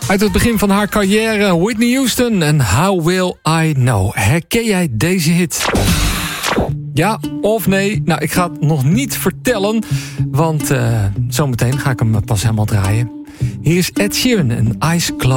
Uit het begin van haar carrière, Whitney Houston en How Will I Know. Herken jij deze hit? Ja of nee? Nou, ik ga het nog niet vertellen, want zometeen ga ik hem pas helemaal draaien. Hier is Ed Sheeran en Eyes Closed.